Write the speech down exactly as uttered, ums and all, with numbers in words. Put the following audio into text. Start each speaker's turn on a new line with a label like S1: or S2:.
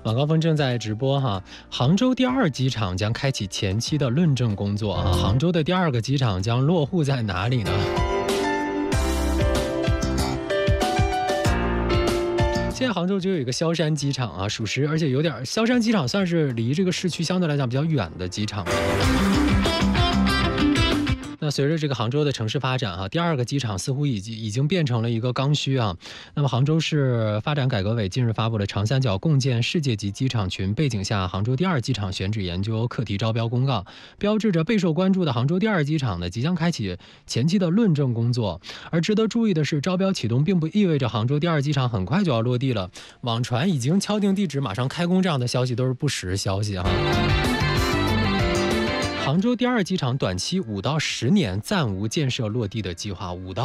S1: 晚高峰正在直播哈。杭州第二机场将开启前期的论证工作啊。杭州的第二个机场将落户在哪里呢？现在杭州就有一个萧山机场啊，属实，而且有点萧山机场算是离这个市区相对来讲比较远的机场。那随着这个杭州的城市发展啊，第二个机场似乎已经已经变成了一个刚需啊。那么杭州市发展改革委近日发布了长三角共建世界级机场群背景下杭州第二机场选址研究课题招标公告，标志着备受关注的杭州第二机场呢即将开启前期的论证工作。而值得注意的是，招标启动并不意味着杭州第二机场很快就要落地了，网传已经敲定地址马上开工这样的消息都是不实消息啊。杭州第二机场短期五到十年暂无建设落地的计划，五到